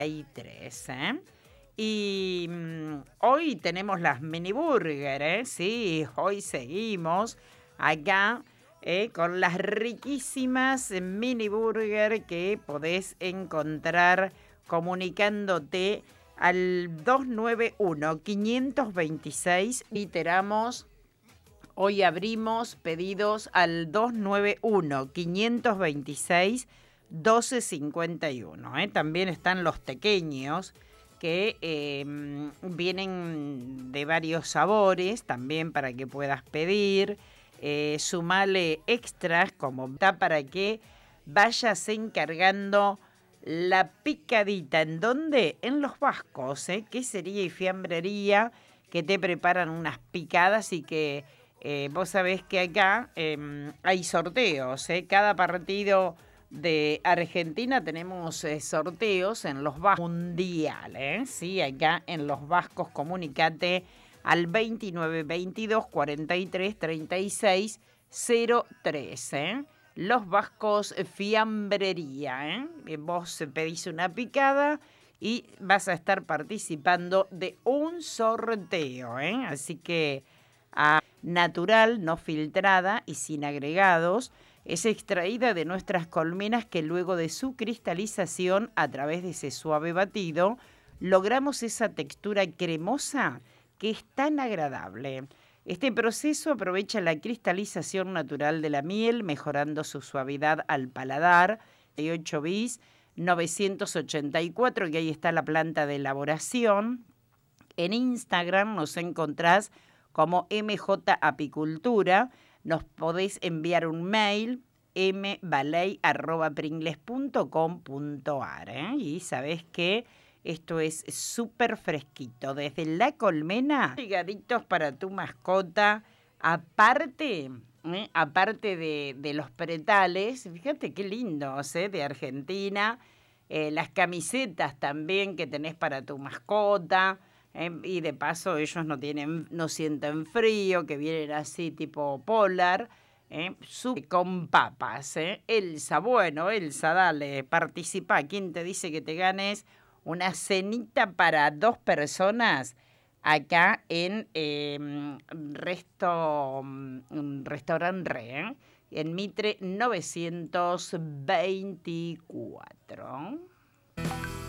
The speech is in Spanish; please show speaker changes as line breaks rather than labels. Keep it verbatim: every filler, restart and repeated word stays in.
y tres, ¿eh? Y mm, hoy tenemos las mini burger, ¿eh? Sí, hoy seguimos acá ¿eh? con las riquísimas mini burger que podés encontrar comunicándote al dos nueve uno, quinientos veintiséis. Iteramos, hoy abrimos pedidos al dos nueve uno, quinientos veintiséis, doce cincuenta y uno. ¿eh? También están los pequeños que eh, vienen de varios sabores, también para que puedas pedir. Eh, sumale extras como está para que vayas encargando la picadita. ¿En dónde? En Los Vascos, ¿eh? Quesería y fiambrería, que te preparan unas picadas y que eh, vos sabés que acá eh, hay sorteos, ¿eh? Cada partido de Argentina tenemos eh, sorteos en los Vascos Mundial, ¿eh? Sí, acá en Los Vascos comunicate al veintinueve veintidós cuarenta y tres treinta y seis cero tres, ¿eh? Los Vascos Fiambrería, ¿eh? Vos pedís una picada y vas a estar participando de un sorteo, ¿eh? Así que a natural, no filtrada y sin agregados, es extraída de nuestras colmenas que luego de su cristalización a través de ese suave batido logramos esa textura cremosa que es tan agradable. Este proceso aprovecha la cristalización natural de la miel, mejorando su suavidad al paladar. ocho bis novecientos ochenta y cuatro, y ahí está la planta de elaboración. En Instagram nos encontrás como M J Apicultura. Nos podéis enviar un mail mbaley arroba pringles punto com punto ar, ¿eh? Y sabés que esto es súper fresquito. Desde la colmena, pegaditos para tu mascota. Aparte, ¿eh? aparte de, de los pretales, fíjate qué lindos, ¿eh? De Argentina. Eh, las camisetas también que tenés para tu mascota. Eh, y de paso ellos no tienen, no sienten frío, que vienen así tipo polar, eh, con papas. Eh. Elsa, bueno, Elsa, dale, participa. ¿Quién te dice que te ganes una cenita para dos personas acá en eh, resto, Restaurant Re, eh, en Mitre novecientos veinticuatro?